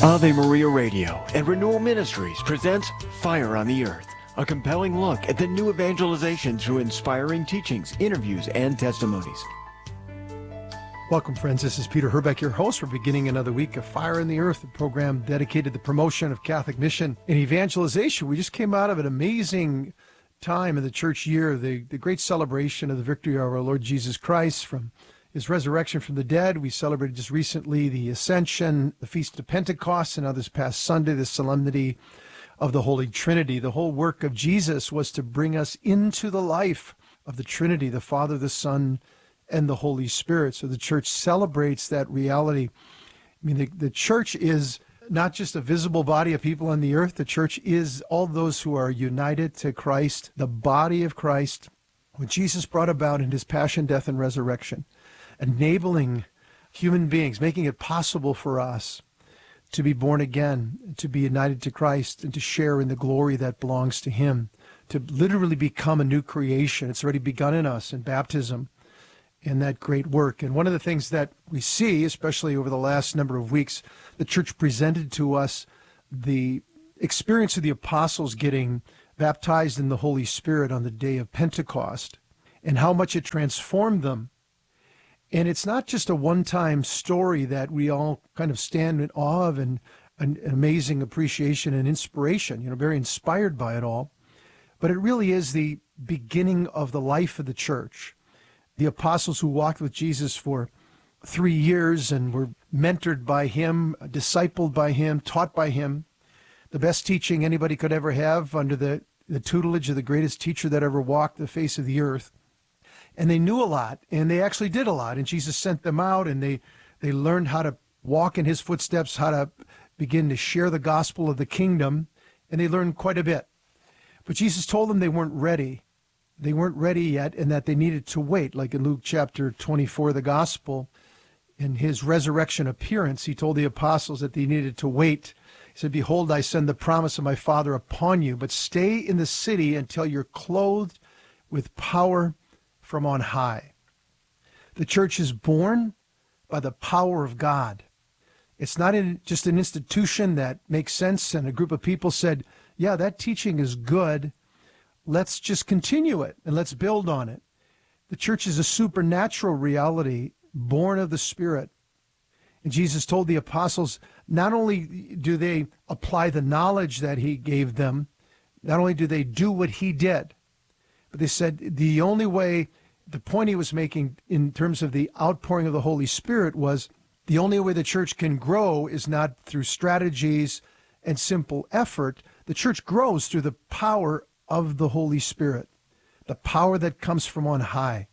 Ave Maria Radio and Renewal Ministries presents Fire on the Earth, a compelling look at the new evangelization through inspiring teachings, interviews, and testimonies. Welcome, friends. This is Peter Herbeck, your host. We're beginning another week of Fire on the Earth, a program dedicated to the promotion of Catholic mission and evangelization. We just came out of an amazing time in the church year, the great celebration of the victory of our Lord Jesus Christ from his resurrection from the dead. We celebrated just recently the Ascension, the Feast of Pentecost, and now this past Sunday, the Solemnity of the Holy Trinity. The whole work of Jesus was to bring us into the life of the Trinity, the Father, the Son, and the Holy Spirit. So the church celebrates that reality. I mean, the church is not just a visible body of people on the earth. The church is all those who are united to Christ, the body of Christ, what Jesus brought about in his passion, death, and resurrection, enabling human beings, making it possible for us to be born again, to be united to Christ, and to share in the glory that belongs to him, to literally become a new creation. It's already begun in us in baptism, in that great work. And one of the things that we see, especially over the last number of weeks, the church presented to us the experience of the apostles getting baptized in the Holy Spirit on the day of Pentecost, and how much it transformed them. And it's not just a one-time story that we all kind of stand in awe of and an amazing appreciation and inspiration, very inspired by it all, but it really is the beginning of the life of the church. The apostles who walked with Jesus for 3 years and were mentored by him, discipled by him, taught by him, the best teaching anybody could ever have under the tutelage of the greatest teacher that ever walked the face of the earth. And they knew a lot, and they actually did a lot. And Jesus sent them out, and they learned how to walk in his footsteps, how to begin to share the gospel of the kingdom, and they learned quite a bit. But Jesus told them they weren't ready. They weren't ready yet, and that they needed to wait. Like in Luke chapter 24, the gospel, in his resurrection appearance, he told the apostles that they needed to wait. He said, "Behold, I send the promise of my Father upon you, but stay in the city until you're clothed with power from on high." The church is born by the power of God. It's not just an institution that makes sense and a group of people said, yeah, that teaching is good. Let's just continue it and let's build on it. The church is a supernatural reality born of the Spirit. And Jesus told the apostles, not only do they apply the knowledge that he gave them, not only do they do what he did, but they said the only way, the point he was making in terms of the outpouring of the Holy Spirit was the only way the church can grow is not through strategies and simple effort. The church grows through the power of the Holy Spirit, the power that comes from on high.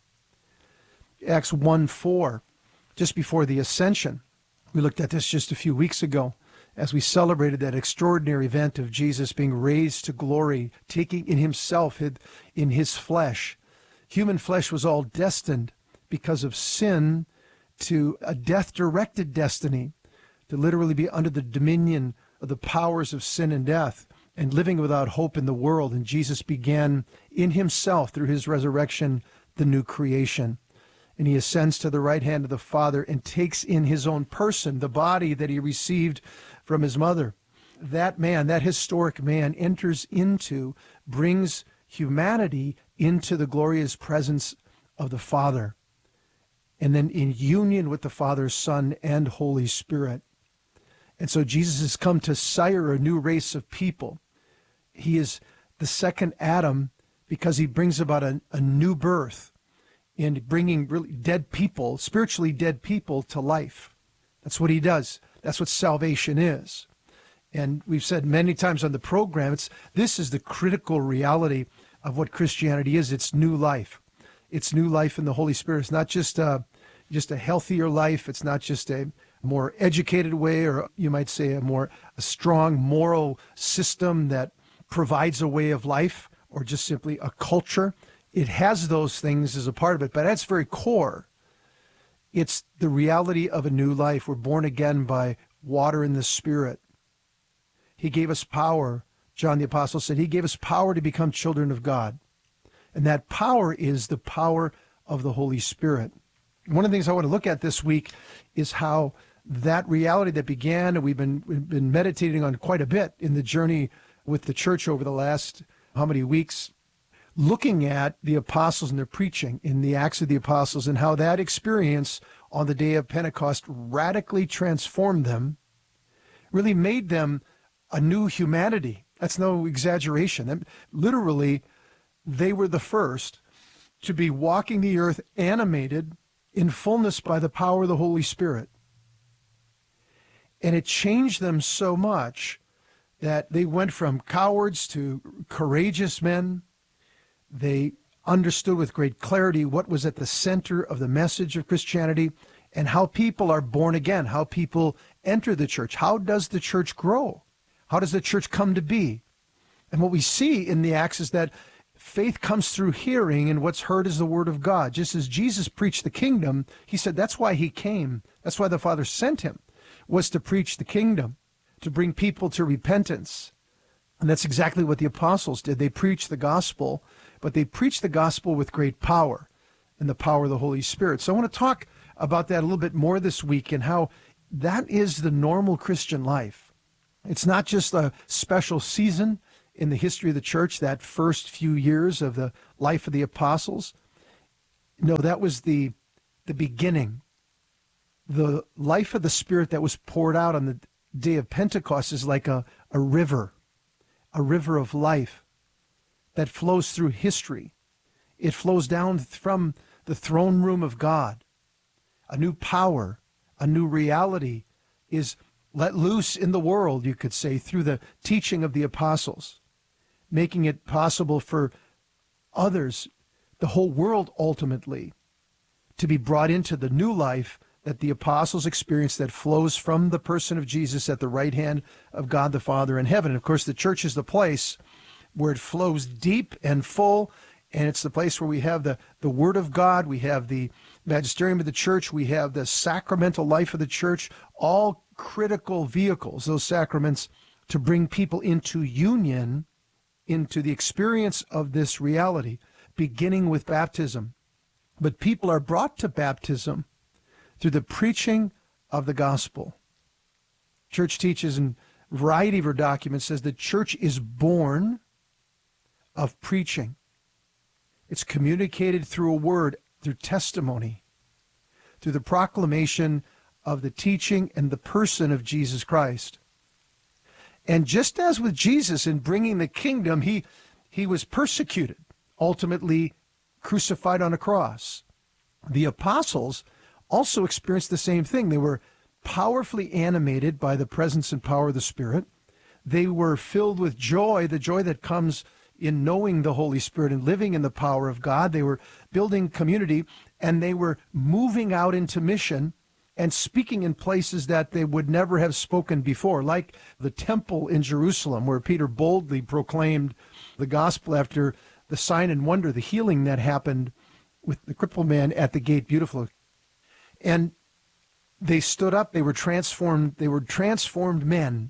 Acts 1:4, just before the Ascension. We looked at this just a few weeks ago as we celebrated that extraordinary event of Jesus being raised to glory, taking in himself, in his flesh. Human flesh was all destined because of sin to a death-directed destiny, to literally be under the dominion of the powers of sin and death and living without hope in the world. And Jesus began in himself, through his resurrection, the new creation. And he ascends to the right hand of the Father and takes in his own person the body that he received from his mother. That man, that historic man, enters into, brings humanity into the glorious presence of the Father. And then in union with the Father, Son, and Holy Spirit. And so Jesus has come to sire a new race of people. He is the second Adam because he brings about a new birth in bringing really dead people, spiritually dead people, to life. That's what he does. That's what salvation is. And we've said many times on the program, this is the critical reality of what Christianity is. It's new life. It's new life in the Holy Spirit. It's not just a healthier life. It's not just a more educated way, or you might say a strong moral system that provides a way of life, or just simply a culture. It has those things as a part of it, but at its very core, it's the reality of a new life. We're born again by water and the Spirit. He gave us power. John the Apostle said he gave us power to become children of God. And that power is the power of the Holy Spirit. One of the things I want to look at this week is how that reality that began, and we've been meditating on quite a bit in the journey with the church over the last how many weeks, looking at the apostles and their preaching in the Acts of the Apostles and how that experience on the day of Pentecost radically transformed them, really made them a new humanity. That's no exaggeration. And literally, they were the first to be walking the earth animated in fullness by the power of the Holy Spirit. And it changed them so much that they went from cowards to courageous men. They understood with great clarity what was at the center of the message of Christianity and how people are born again, how people enter the church. How does the church grow? How does the church come to be? And what we see in the Acts is that faith comes through hearing, and what's heard is the word of God. Just as Jesus preached the kingdom, he said that's why he came. That's why the Father sent him, was to preach the kingdom, to bring people to repentance. And that's exactly what the apostles did. They preached the gospel, but they preached the gospel with great power and the power of the Holy Spirit. So I want to talk about that a little bit more this week and how that is the normal Christian life. It's not just a special season in the history of the church, that first few years of the life of the apostles. No, that was the beginning. The life of the Spirit that was poured out on the day of Pentecost is like a river of life that flows through history. It flows down from the throne room of God. A new power, a new reality is let loose in the world, you could say, through the teaching of the apostles, making it possible for others, the whole world ultimately, to be brought into the new life that the apostles experienced that flows from the person of Jesus at the right hand of God the Father in heaven. And of course, the church is the place where it flows deep and full, and it's the place where we have the Word of God, we have the magisterium of the church, we have the sacramental life of the church, all critical vehicles, those sacraments, to bring people into union, into the experience of this reality, beginning with baptism. But people are brought to baptism through the preaching of the gospel. Church teaches in a variety of her documents, says the church is born of preaching. It's communicated through a word, through testimony, through the proclamation of the teaching and the person of Jesus Christ. And just as with Jesus in bringing the kingdom, he was persecuted, ultimately crucified on a cross. The apostles also experienced the same thing. They were powerfully animated by the presence and power of the Spirit. They were filled with joy, the joy that comes in knowing the Holy Spirit and living in the power of God. They were building community, and they were moving out into mission and speaking in places that they would never have spoken before, like the temple in Jerusalem, where Peter boldly proclaimed the gospel after the sign and wonder, the healing that happened with the crippled man at the gate. Beautiful. And they stood up, they were transformed men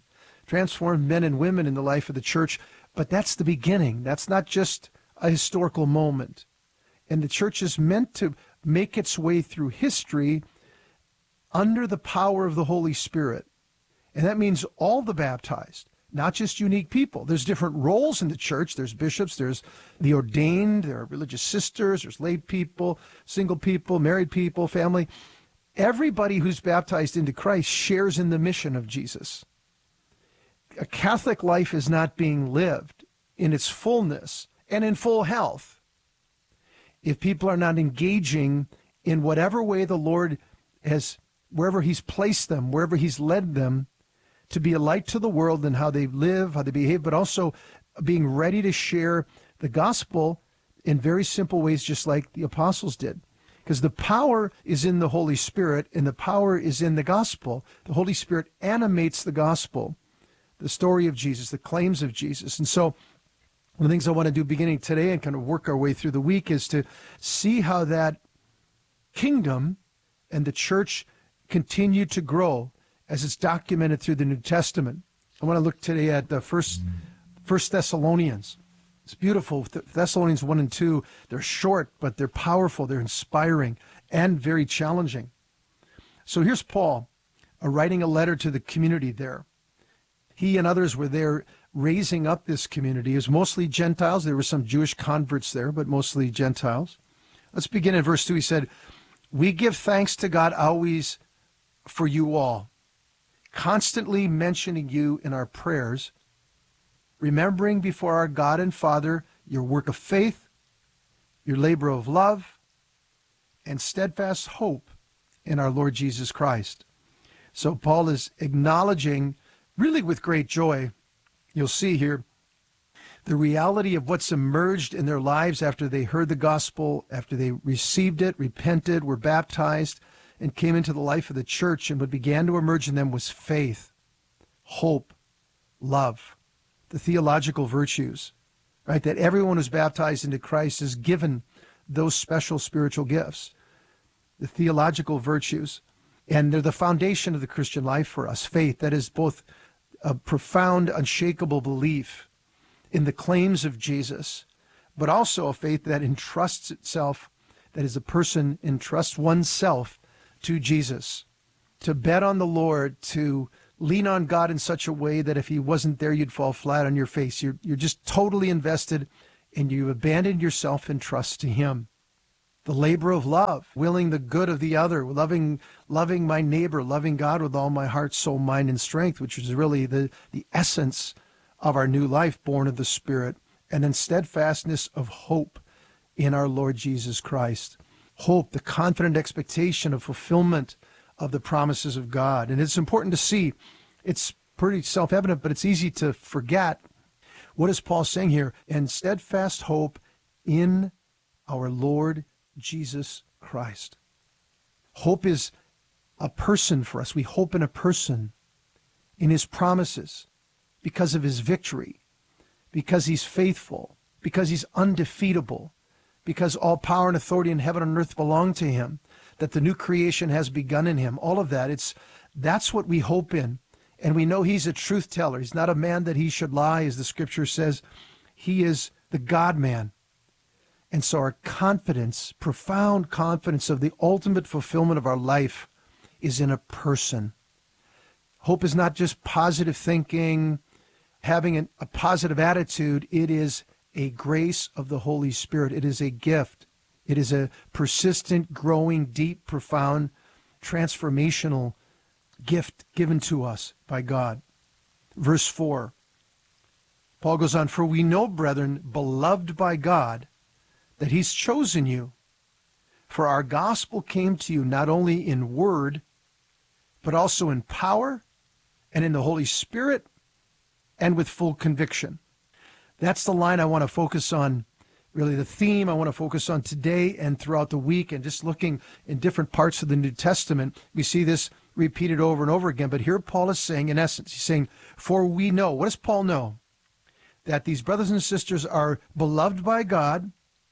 and women in the life of the church. But that's the beginning. That's not just a historical moment. And the church is meant to make its way through history under the power of the Holy Spirit. And that means all the baptized, not just unique people. There's different roles in the church. There's bishops, there's the ordained, there are religious sisters, there's lay people, single people, married people, family. Everybody who's baptized into Christ shares in the mission of Jesus. A Catholic life is not being lived in its fullness and in full health if people are not engaging in whatever way the Lord has, wherever he's placed them, wherever he's led them, to be a light to the world in how they live, how they behave, but also being ready to share the gospel in very simple ways, just like the apostles did. Because the power is in the Holy Spirit, and the power is in the gospel. The Holy Spirit animates the gospel, the story of Jesus, the claims of Jesus. And so one of the things I want to do beginning today and kind of work our way through the week is to see how that kingdom and the church continue to grow as it's documented through the New Testament. I want to look today at the First Thessalonians. It's beautiful. Thessalonians 1 and 2, they're short, but they're powerful, they're inspiring, and very challenging. So here's Paul, writing a letter to the community there. He and others were there raising up this community. It was mostly Gentiles. There were some Jewish converts there, but mostly Gentiles. Let's begin in verse 2. He said, "We give thanks to God always for you all, constantly mentioning you in our prayers, remembering before our God and Father your work of faith, your labor of love, and steadfast hope in our Lord Jesus Christ." So Paul is acknowledging, really with great joy, you'll see here, the reality of what's emerged in their lives after they heard the gospel, after they received it, repented, were baptized, and came into the life of the church. And what began to emerge in them was faith, hope, love, the theological virtues, right? That everyone who's baptized into Christ is given those special spiritual gifts, the theological virtues. And they're the foundation of the Christian life for us. Faith, that is both a profound, unshakable belief in the claims of Jesus, but also a faith that entrusts itself, that is, a person entrusts oneself to Jesus, to bet on the Lord, to lean on God in such a way that if he wasn't there, you'd fall flat on your face. You're just totally invested, and you abandon yourself in trust to him. The labor of love, willing the good of the other, loving my neighbor, loving God with all my heart, soul, mind, and strength, which is really the essence of our new life born of the Spirit. And then steadfastness of hope in our Lord Jesus Christ. Hope, the confident expectation of fulfillment of the promises of God. And it's important to see, it's pretty self-evident, but it's easy to forget. What is Paul saying here? And steadfast hope in our Lord Jesus Christ. Hope is a person for us. We hope in a person, in his promises, because of his victory, because he's faithful, because he's undefeatable, because all power and authority in heaven and earth belong to him, that the new creation has begun in him. All of that, that's what we hope in. And we know he's a truth teller. He's not a man that he should lie, as the scripture says. He is the God-man. And so our confidence, profound confidence of the ultimate fulfillment of our life is in a person. Hope is not just positive thinking, having a positive attitude. It is a grace of the Holy Spirit. It is a gift. It is a persistent, growing, deep, profound, transformational gift given to us by God. Verse 4, Paul goes on, "For we know, brethren, beloved by God, that he's chosen you. For our gospel came to you not only in word, but also in power and in the Holy Spirit and with full conviction." That's the line I want to focus on, really the theme I want to focus on today and throughout the week. And just looking in different parts of the New Testament, we see this repeated over and over again. But here Paul is saying, in essence, he's saying, for we know. What does Paul know? That these brothers and sisters are beloved by God,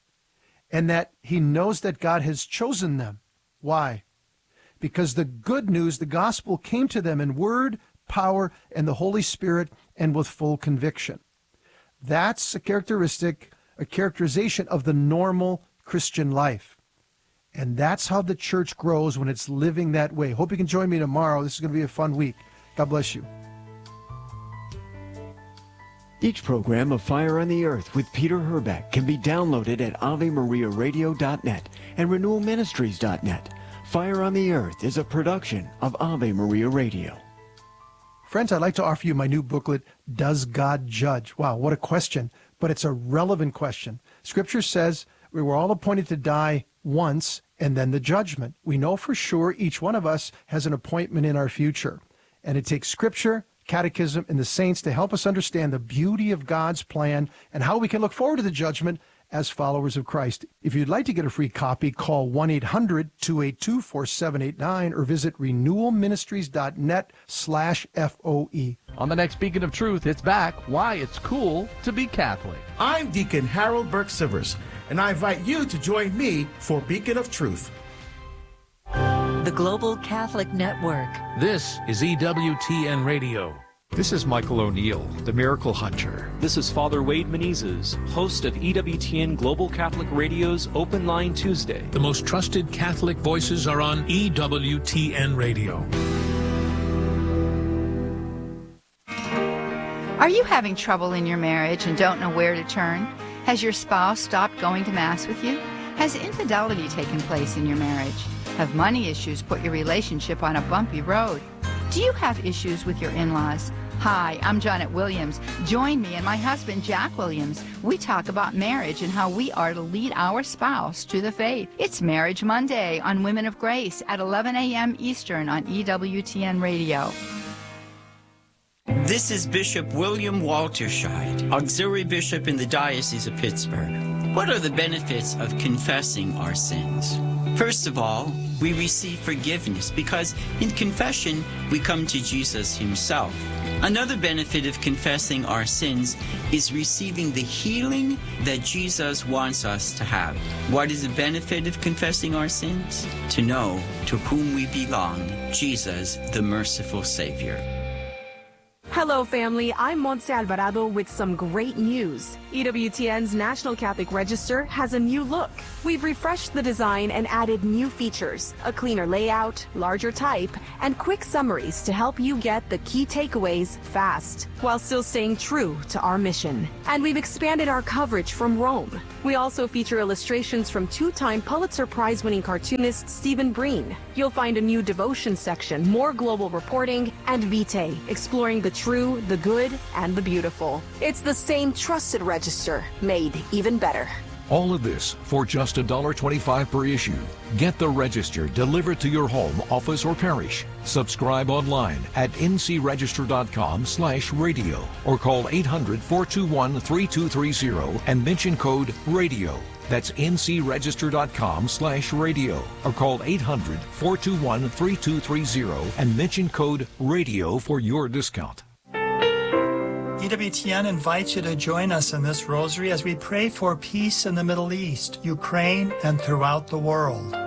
and that he knows that God has chosen them. Why? Because the good news, the gospel, came to them in word, power, and the Holy Spirit, and with full conviction. That's a characterization of the normal Christian life. And that's how the church grows, when it's living that way. Hope you can join me tomorrow. This is going to be a fun week. God bless you. Each program of Fire on the Earth with Peter Herbeck can be downloaded at AveMariaRadio.net and RenewalMinistries.net. Fire on the Earth is a production of Ave Maria Radio. Friends, I'd like to offer you my new booklet, Does God Judge? Wow, what a question, but it's a relevant question. Scripture says we were all appointed to die once and then the judgment. We know for sure each one of us has an appointment in our future. And it takes Scripture, Catechism, and the saints to help us understand the beauty of God's plan and how we can look forward to the judgment as followers of Christ. If you'd like to get a free copy, call 1-800-282-4789 or visit renewalministries.net/FOE. On the next Beacon of Truth, it's back, Why It's Cool to Be Catholic. I'm Deacon Harold Burke-Sivers, and I invite you to join me for Beacon of Truth. The Global Catholic Network. This is EWTN Radio. This is Michael O'Neill, the Miracle Hunter. This is Father Wade Menezes, host of EWTN Global Catholic Radio's Open Line Tuesday. The most trusted Catholic voices are on EWTN Radio. Are you having trouble in your marriage and don't know where to turn? Has your spouse stopped going to Mass with you? Has infidelity taken place in your marriage? Have money issues put your relationship on a bumpy road? Do you have issues with your in-laws? Hi, I'm Janet Williams. Join me and my husband, Jack Williams. We talk about marriage and how we are to lead our spouse to the faith. It's Marriage Monday on Women of Grace at 11 a.m. Eastern on EWTN Radio. This is Bishop William Walterscheid, Auxiliary Bishop in the Diocese of Pittsburgh. What are the benefits of confessing our sins? First of all, we receive forgiveness because in confession we come to Jesus himself. Another benefit of confessing our sins is receiving the healing that Jesus wants us to have. What is the benefit of confessing our sins? To know to whom we belong, Jesus, the merciful Savior. Hello, family. I'm Montse Alvarado with some great news. EWTN's National Catholic Register has a new look. We've refreshed the design and added new features, a cleaner layout, larger type, and quick summaries to help you get the key takeaways fast, while still staying true to our mission. And we've expanded our coverage from Rome. We also feature illustrations from two-time Pulitzer Prize-winning cartoonist Stephen Breen. You'll find a new devotion section, more global reporting, and Vitae, exploring the true, the good, and the beautiful. It's the same trusted register, made even better. All of this for just $1.25 per issue. Get the Register delivered to your home, office, or parish. Subscribe online at ncregister.com/radio or call 800-421-3230 and mention code RADIO. That's ncregister.com/radio or call 800-421-3230 and mention code RADIO for your discount. EWTN invites you to join us in this rosary as we pray for peace in the Middle East, Ukraine, and throughout the world.